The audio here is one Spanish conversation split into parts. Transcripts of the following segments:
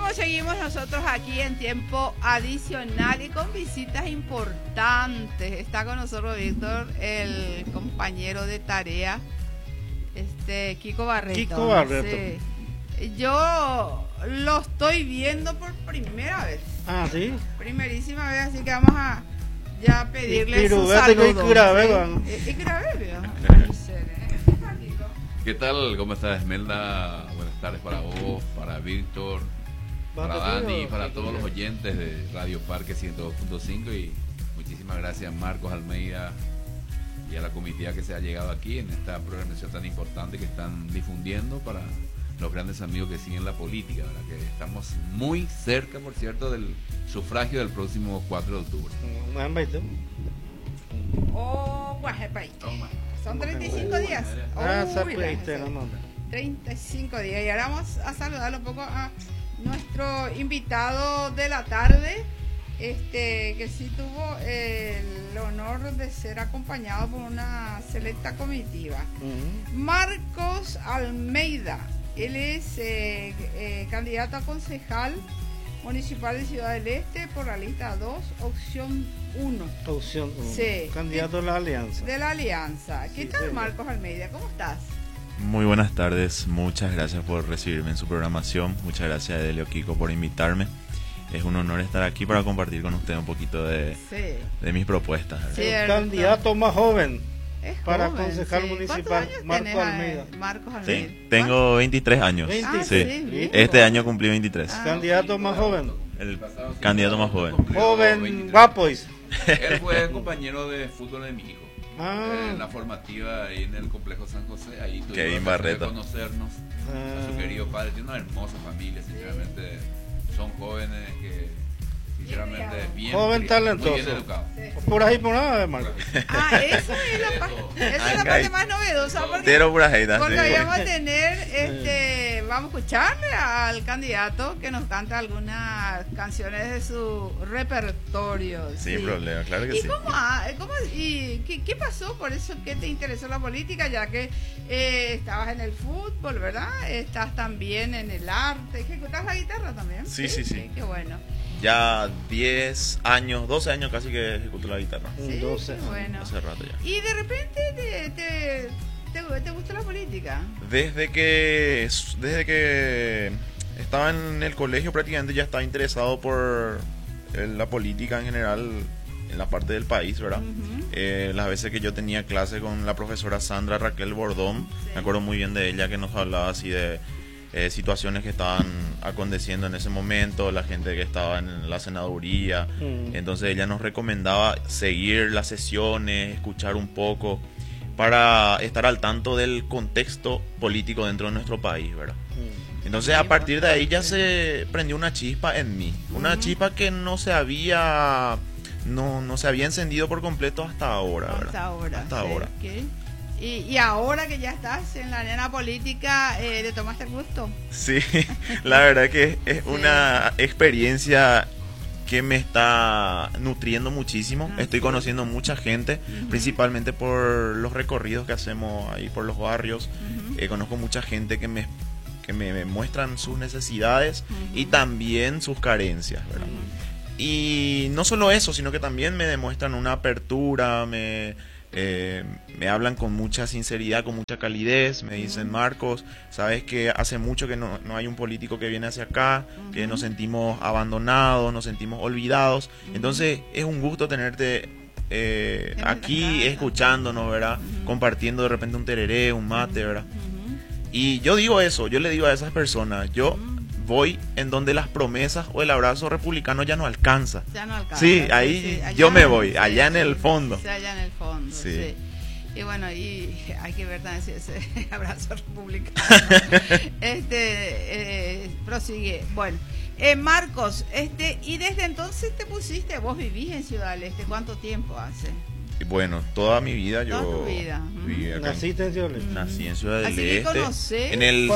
seguimos nosotros aquí en tiempo adicional y con visitas importantes. Está con nosotros Víctor, el compañero de tarea, Kiko Barreto. Kiko Barreto. Sí. Yo lo estoy viendo por primera vez. Ah, ¿sí? Primerísima vez, así que vamos a ya pedirle su Y saludo. ¿Qué tal? ¿Cómo estás, Esmelda? Buenas tardes para vos, para Víctor, para Dani, para todos los oyentes de Radio Parque 102.5 y muchísimas gracias Marcos Almeida y a la comitiva que se ha llegado aquí en esta programación tan importante que están difundiendo para los grandes amigos que siguen la política, ¿verdad? Que estamos muy cerca, por cierto, del sufragio del próximo 4 de octubre. Son 35 días. 35 días. Y ahora vamos a saludar un poco a nuestro invitado de la tarde, que sí tuvo el honor de ser acompañado por una selecta comitiva. Marcos Almeida. Él es candidato a concejal municipal de Ciudad del Este por la lista 2, opción 1. Opción 1. Sí. Candidato de la Alianza. De la Alianza. ¿Qué tal, señor. Marcos Almeida? ¿Cómo estás? Muy buenas tardes, muchas gracias por recibirme en su programación, muchas gracias a Delio Kiko por invitarme. Es un honor estar aquí para compartir con usted un poquito de mis propuestas. Sí, el candidato más joven para joven, concejal municipal, Marcos Almeida. Marcos Almeida. Sí, tengo 23 años. 20. Sí. Este año cumplí 23. Candidato más joven. El candidato más joven. Joven, guapo. Él fue compañero de fútbol de mi hijo. En la formativa ahí en el complejo San José, ahí Kevin tuvimos Barreto. de conocernos a su querido padre. Tiene una hermosa familia, sinceramente. Son jóvenes que sinceramente bien joven talentoso. muy bien educados. Por ahí por nada, Marcos. Esa es la parte más novedosa porque hoy vamos a tener, vamos a escucharle al candidato que nos canta algunas canciones de su repertorio. Sin problema, claro que sí. ¿Qué pasó? Por eso que te interesó la política, ya que estabas en el fútbol, ¿verdad? Estás también en el arte. ¿Ejecutas la guitarra también? Sí. Qué bueno. Ya 10 años, 12 años casi que ejecuto la guitarra. Sí, 12 qué bueno. Hace rato ya. Y de repente te gustó la política. Desde que estaba en el colegio prácticamente ya estaba interesado por la política en general en la parte del país, ¿verdad? Las veces que yo tenía clase con la profesora Sandra Raquel Bordón, me acuerdo muy bien de ella que nos hablaba así de situaciones que estaban aconteciendo en ese momento, la gente que estaba en la senaduría. Entonces ella nos recomendaba seguir las sesiones, escuchar un poco para estar al tanto del contexto político dentro de nuestro país, ¿verdad? Entonces a partir de ahí ya se prendió una chispa en mí, una chispa que no se había encendido por completo hasta ahora, ¿verdad? Hasta ahora. Okay. Y ahora que ya estás en la arena política, ¿le tomaste el gusto? Sí, la verdad que es una experiencia que me está nutriendo muchísimo. Estoy conociendo mucha gente, principalmente por los recorridos que hacemos ahí por los barrios. Conozco mucha gente que me muestran sus necesidades y también sus carencias, ¿verdad? Y no solo eso, sino que también me demuestran una apertura, me hablan con mucha sinceridad, con mucha calidez, me dicen: Marcos, sabes que hace mucho que no hay un político que viene hacia acá, que nos sentimos abandonados, nos sentimos olvidados, entonces es un gusto tenerte aquí escuchándonos, ¿verdad? Compartiendo de repente un tereré, un mate, ¿verdad? Y yo digo eso, yo le digo a esas personas, yo voy en donde las promesas o el abrazo republicano ya no alcanza. Ya no alcanza. Sí, ahí yo me voy, allá en el fondo. Sí, allá en el fondo, sí. Y bueno, y hay que ver también ese abrazo republicano. Prosigue. Bueno, Marcos, y desde entonces te pusiste, vos vivís en Ciudad del Este, ¿cuánto tiempo hace? Bueno, toda mi vida yo Toda tu vida. viví acá. ¿Naciste en Ciudad del Este? Nací en Ciudad del Así que Este. conocés. En el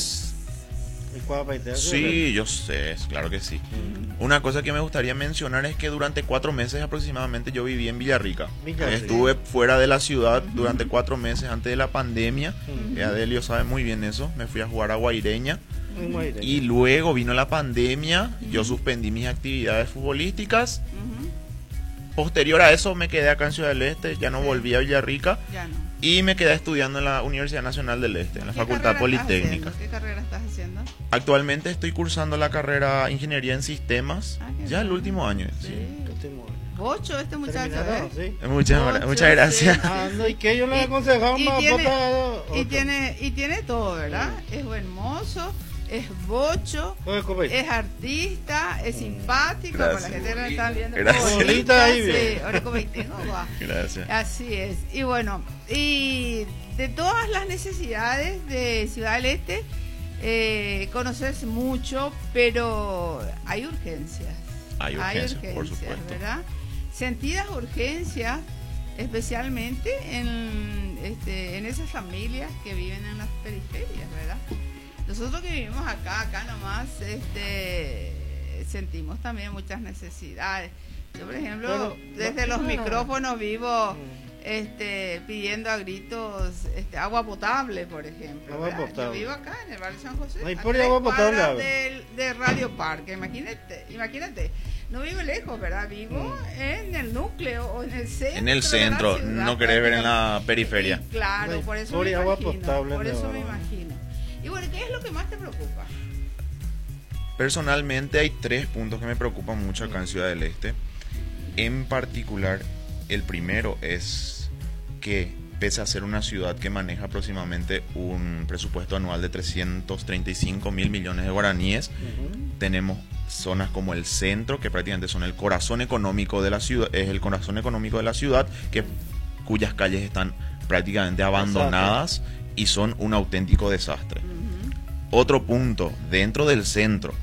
Sí, yo sé, claro que sí. Una cosa que me gustaría mencionar es que durante 4 meses aproximadamente yo viví en Villarrica. Estuve fuera de la ciudad durante 4 meses antes de la pandemia. Adelio sabe muy bien eso. Me fui a jugar a Guaireña En Guairé. Y luego vino la pandemia, yo suspendí mis actividades futbolísticas. Posterior a eso me quedé acá en Ciudad del Este, ya no volví a Villarrica Ya no. y me quedé estudiando en la Universidad Nacional del Este, en la ¿Qué Facultad carrera Politécnica. estás haciendo? ¿Qué carrera estás haciendo? Actualmente estoy cursando la carrera Ingeniería en Sistemas, Ah, qué ya el bueno. último año. Sí. ¿Qué último año? Bocho este muchacho, Terminado, ¿eh? sí. Muchas Ocho, gracias. sí. Ah, no, ¿y qué yo le Y- aconsejaba y más tiene- bota Y tiene todo, ¿verdad? Es buen mozo, es bocho, es artista, es simpático, para la Gracias. gente que lo está viendo. Gracias. Bonita ahí, sí, bien. ahora como tengo, va. Gracias. Así es. Y bueno, y de todas las necesidades de Ciudad del Este, conoces mucho, pero hay urgencias. Hay urgencias, por supuesto. ¿verdad? Sentidas urgencias, especialmente en esas familias que viven en las periferias, ¿verdad? Nosotros que vivimos acá nomás, sentimos también muchas necesidades. Yo, por ejemplo, Bueno, desde los bueno. micrófonos vivo pidiendo a gritos agua potable, por ejemplo. Agua ¿verdad? potable. Yo vivo acá en el barrio San José. No hay a por 3 agua potable, cuadras a ver. de Radio Parque. Imagínate. No vivo lejos, ¿verdad? Vivo en el núcleo o en el centro. En el centro, de la ciudad, no querés ver en la periferia. Y claro, No hay por eso por me agua imagino. potable Por en eso el me barrio. imagino. Y bueno, ¿qué es lo que más te preocupa? Personalmente hay 3 puntos que me preocupan mucho acá en Ciudad del Este. En particular, el primero es que pese a ser una ciudad que maneja aproximadamente un presupuesto anual de 335 mil millones de guaraníes, tenemos zonas como el centro, que prácticamente son el corazón económico de la ciudad, es el corazón económico de la ciudad, cuyas calles están prácticamente abandonadas y son un auténtico desastre. Otro punto, dentro del centro,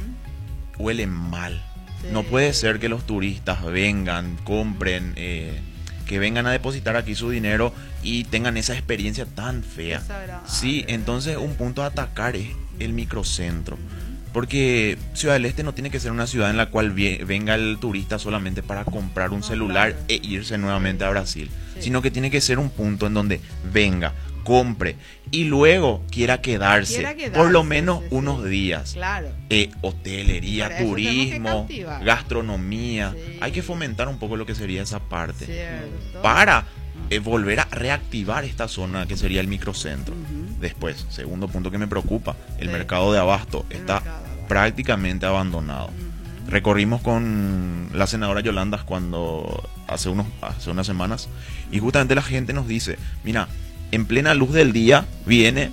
huele mal. Sí. No puede ser que los turistas vengan, compren, que vengan a depositar aquí su dinero y tengan esa experiencia tan fea. Desagradable, Sí, ¿verdad? entonces un punto a atacar es el microcentro. Porque Ciudad del Este no tiene que ser una ciudad en la cual venga el turista solamente para comprar un No, celular claro. e irse nuevamente a Brasil, Sí. sino que tiene que ser un punto en donde venga, compre y luego quiera quedarse, por lo menos sí, unos sí. días. Claro. Hotelería, Para eso tenemos que turismo, cautivar. gastronomía. Sí. Hay que fomentar un poco lo que sería esa parte Cierto. para volver a reactivar esta zona que sería el microcentro. Ujú. Después, segundo punto que me preocupa, el Sí. mercado de abasto El está mercado de abasto. prácticamente abandonado. Recorrimos con la senadora Yolanda cuando hace unas semanas y justamente la gente nos dice, mira, en plena luz del día viene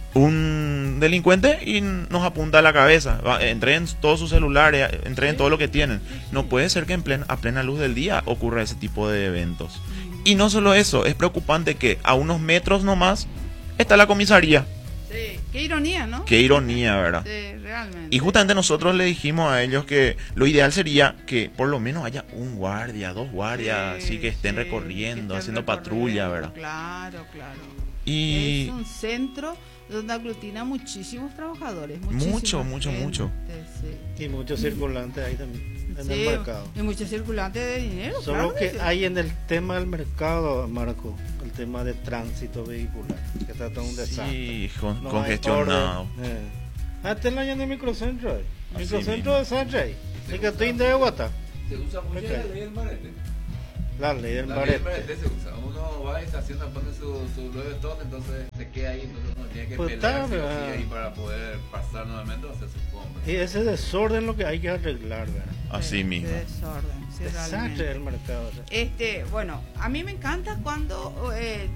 un delincuente y nos apunta a la cabeza, entreguen todos sus celulares, entreguen todo lo que tienen. No puede ser que a plena luz del día ocurra ese tipo de eventos. Y no solo eso, es preocupante que a unos metros nomás está la comisaría. Sí, qué ironía, ¿no? Qué ironía, ¿verdad? Sí, realmente. Y justamente nosotros le dijimos a ellos que lo ideal sería que por lo menos haya un guardia, 2 guardias, así que estén sí, recorriendo, que estén haciendo patrulla, recorriendo, ¿verdad? Claro. Y Es un centro donde aglutina muchísimos trabajadores. Mucho, muchísima mucho. gente, sí. Y muchos circulantes ahí también, en el Sí, mercado. y muchos circulantes de dinero. Solo claro que sí. hay en el tema del mercado, Marco, el tema de tránsito vehicular, que está todo un desastre. sí, No hay congestionado. orden. Hasta en la en el microcentro. Así Microcentro de Sanjay. Y que estoy de Guata. Se usa mucho Ok. la ley del marete. La ley del La ley del barete. marete se usa. Uno va a estaciona, pone su Louis Vuitton, entonces se queda ahí, entonces uno tiene que Pues pelear está, sí o sí ¿verdad? ahí para poder pasar nuevamente o hacer sus compras. Y ese desorden lo que hay que arreglar, ¿verdad? Así Sí, mismo. de desorden, sí, Desastre realmente. del mercado. o sea. Bueno, a mí me encanta cuando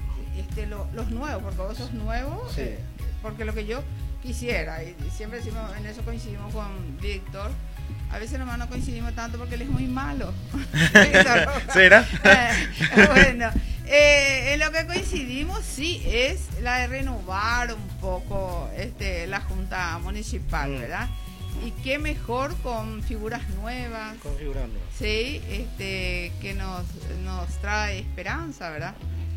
los nuevos, porque vos sos nuevo, Sí. porque lo que yo quisiera, y siempre decimos, en eso coincidimos con Víctor, a veces nomás no coincidimos tanto porque él es muy malo. ¿Será? Bueno, en lo que coincidimos sí es la de renovar un poco la Junta Municipal, ¿verdad? Y qué mejor con figuras nuevas, Configurando. sí, que nos trae esperanza, ¿verdad?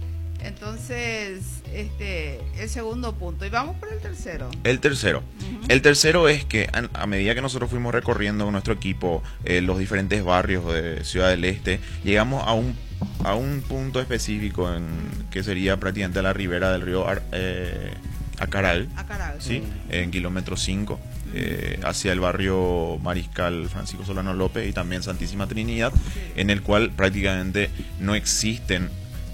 Entonces, el segundo punto. Y vamos por el tercero. El tercero. Ujú. El tercero es que a medida que nosotros fuimos recorriendo con nuestro equipo los diferentes barrios de Ciudad del Este, llegamos a un punto específico que sería prácticamente a la ribera del río Acaral, Acaral. ¿sí? En kilómetro 5, hacia el barrio Mariscal Francisco Solano López y también Santísima Trinidad, en el cual prácticamente no existen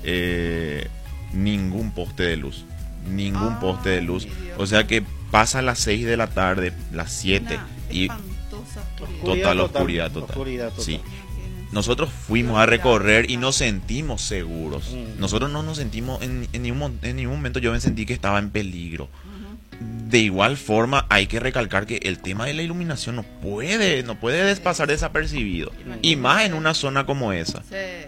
ningún poste de luz. Ningún poste de luz. O sea que pasa a las 6 de la tarde, las 7 y total oscuridad total. Sí. Nosotros fuimos a recorrer y nos sentimos seguros. Nosotros no nos sentimos en ningún momento yo me sentí que estaba en peligro. De igual forma hay que recalcar que el tema de la iluminación no puede pasar desapercibido. Y más en una zona como esa.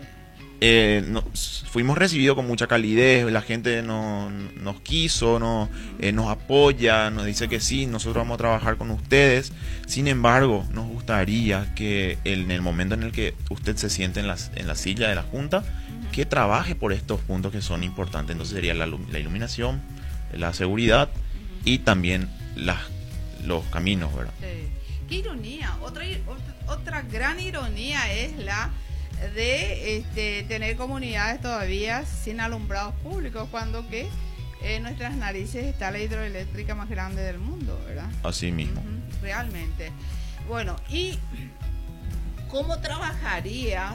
Fuimos recibidos con mucha calidez, la gente nos quiso, nos apoya, nos dice que sí, nosotros vamos a trabajar con ustedes. Sin embargo, nos gustaría que en el momento en el que usted se siente en la silla de la Junta, que trabaje por estos puntos que son importantes. Entonces sería la iluminación, la seguridad y también los caminos, ¿verdad? Sí. Qué ironía, otra gran ironía es la de tener comunidades todavía sin alumbrados públicos, cuando que en nuestras narices está la hidroeléctrica más grande del mundo, ¿verdad? Así mismo. Realmente. Bueno, ¿y cómo trabajarías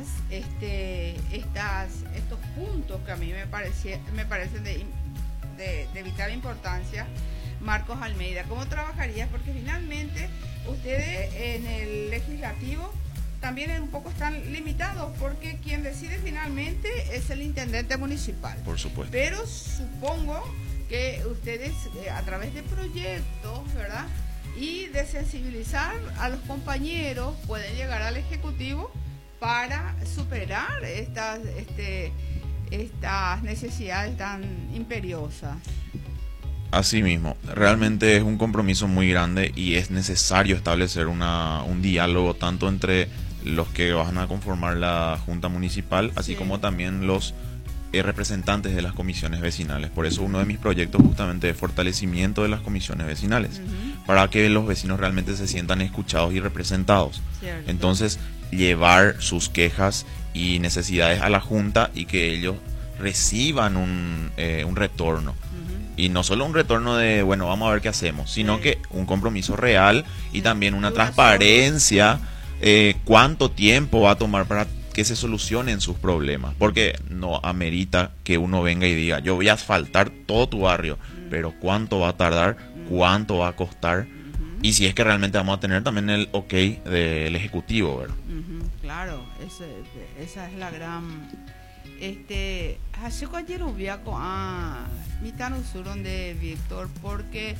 estos puntos que a mí me parecen de vital importancia, Marcos Almeida? ¿Cómo trabajarías? Porque finalmente ustedes en el legislativo también un poco están limitados, porque quien decide finalmente es el intendente municipal. Por supuesto. Pero supongo que ustedes a través de proyectos, ¿verdad?, y de sensibilizar a los compañeros, pueden llegar al Ejecutivo para superar estas necesidades tan imperiosas. Así mismo, realmente es un compromiso muy grande y es necesario establecer un diálogo tanto entre los que van a conformar la Junta Municipal, así como también los representantes de las comisiones vecinales. Por eso uno de mis proyectos justamente es fortalecimiento de las comisiones vecinales, para que los vecinos realmente se sientan escuchados y representados. Cierto. Entonces, llevar sus quejas y necesidades a la Junta y que ellos reciban un retorno. Y no solo un retorno de, bueno, vamos a ver qué hacemos, sino que un compromiso real y también una transparencia, cuánto tiempo va a tomar para que se solucionen sus problemas. Porque no amerita que uno venga y diga, yo voy a asfaltar todo tu barrio, pero cuánto va a tardar, cuánto va a costar, y si es que realmente vamos a tener también el ok del Ejecutivo, ¿verdad? Claro, esa es la gran... Hasiko ayer hubiaco mitad usuron de Víctor, porque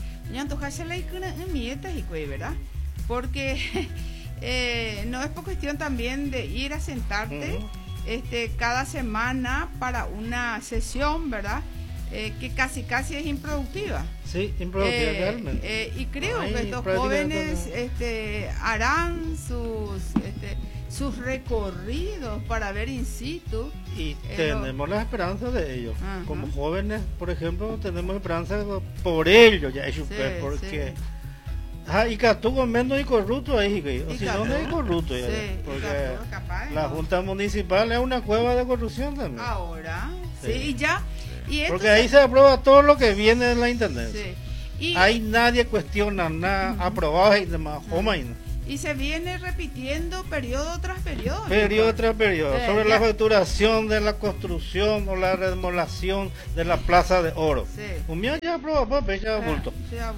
¿verdad? Porque no es por cuestión también de ir a sentarte cada semana para una sesión, ¿verdad? Que casi es improductiva. Sí, improductiva realmente. Y creo que estos jóvenes harán sus recorridos para ver in situ. Y tenemos la esperanza de ellos. Como jóvenes, por ejemplo, tenemos esperanza por ellos, ya porque... y que estuvo menos y corrupto ahí, o si no es corrupto ya, porque la Junta Municipal es una cueva de corrupción también. Ahora, y ya. Y porque ahí se aprueba todo lo que viene de la Intendencia. Y ahí nadie cuestiona nada, aprobado y demás. Y se viene repitiendo periodo tras periodo. Periodo tras periodo. Sobre la facturación de la construcción o la remodelación de la Plaza de Oro. Un mío ya aprobó, pues ya bulto.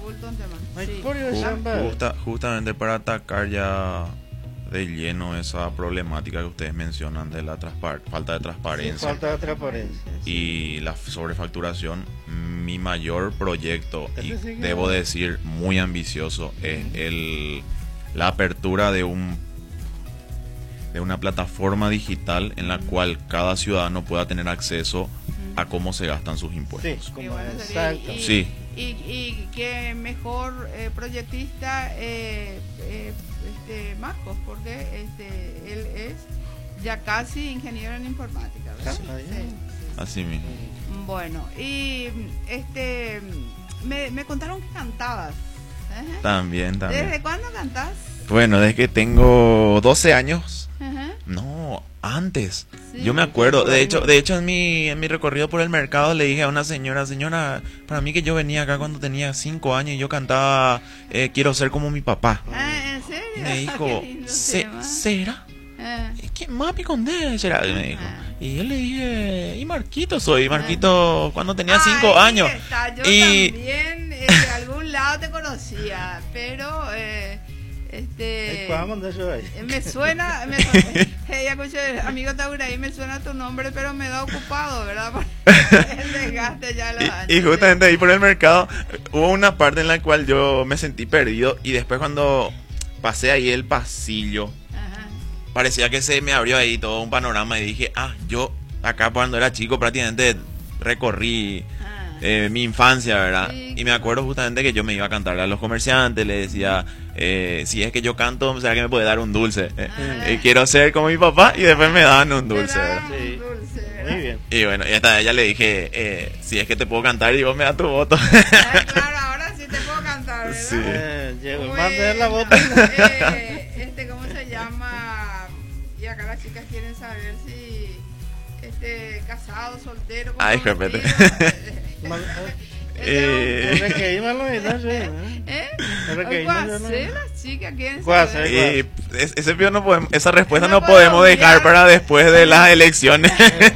Justamente para atacar ya de lleno esa problemática que ustedes mencionan de la falta de transparencia. Falta de transparencia. Y la sobrefacturación, mi mayor proyecto, y debo decir muy ambicioso, es la apertura de una plataforma digital en la cual cada ciudadano pueda tener acceso a cómo se gastan sus impuestos. Sí, exacto. Y que mejor proyectista Marcos, porque él es ya casi ingeniero en informática, ¿verdad? Así mismo. Bueno, y me contaron que cantabas. También. ¿Desde cuándo cantás? Bueno, desde que tengo 12 años. No, Antes, Sí, yo me acuerdo, de hecho en mi recorrido por el mercado le dije a una señora, para mí que yo venía acá cuando tenía 5 años y yo cantaba Quiero ser como mi papá. ¿En serio? Me dijo, Qué lindo tema. ¿será? ¿Qué mapi con D será? Me dijo. Y yo le dije, y Marquito soy, Marquito cuando tenía 5 años. Está. Yo Y también de algún lado te conocía, pero me suena, hey, amigo Tauraí, me suena tu nombre, pero me da ocupado, ¿verdad? El desgaste ya los años. Y justamente ahí por el mercado hubo una parte en la cual yo me sentí perdido y después cuando pasé ahí el pasillo, parecía que se me abrió ahí todo un panorama y dije, yo acá cuando era chico prácticamente recorrí mi infancia, ¿verdad? Sí. Y me acuerdo justamente que yo me iba a cantarle a los comerciantes, le decía, si es que yo canto, ¿será que me puede dar un dulce? Quiero ser como mi papá y después me daban un dulce, ¿verdad? Sí. Muy bien. Y bueno, y hasta ella le dije, si es que te puedo cantar y vos me das tu voto. Claro, ahora sí te puedo cantar, ¿verdad? Sí. Llegó más de la voto. ¿Cómo se llama? Y acá las chicas quieren saber si casado, soltero, repete. Ese pío no podemos, esa respuesta no podemos dejar para después de las elecciones.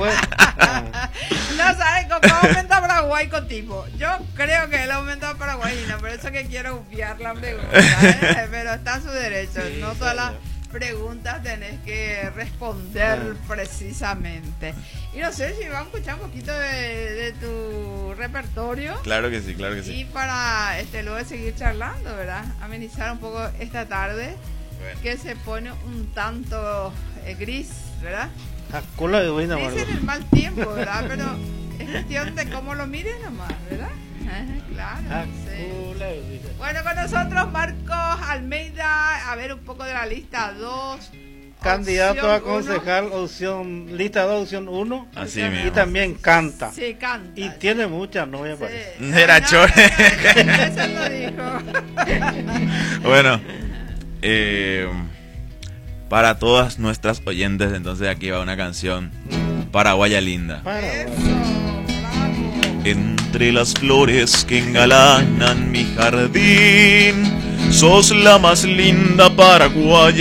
No sabes cómo aumenta Paraguay con tipo. Yo creo que él aumenta a Paraguay, no, por eso que quiero obviar la pregunta, pero está en su derecho. Sí, no todas las preguntas tenés que responder precisamente. Y no sé si vamos a escuchar un poquito de tu repertorio. Claro que sí, claro que sí. Y para luego seguir charlando, ¿verdad? Amenizar un poco esta tarde, que se pone un tanto gris, ¿verdad? Dicen el mal tiempo, ¿verdad? Pero es cuestión de cómo lo mires nomás, ¿verdad? Claro, sí. Bueno, con nosotros Marcos Almeida, a ver un poco de la lista 2. Candidato a concejal, lista 2, opción 1. Así mismo. Y también canta. Sí, canta. Y tiene muchas novias, parece. Era chore. Eso lo dijo. Bueno, para todas nuestras oyentes, entonces aquí va una canción, Paraguaya Linda. Entre las flores que engalanan mi jardín, sos la más linda paraguaya